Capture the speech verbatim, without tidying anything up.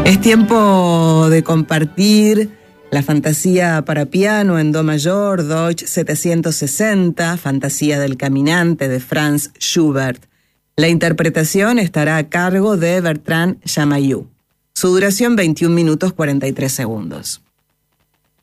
Es tiempo de compartir la fantasía para piano en do mayor, Deutsch setecientos sesenta, Fantasía del Caminante de Franz Schubert. La interpretación estará a cargo de Bertrand Chamayou. Su duración veintiún minutos cuarenta y tres segundos.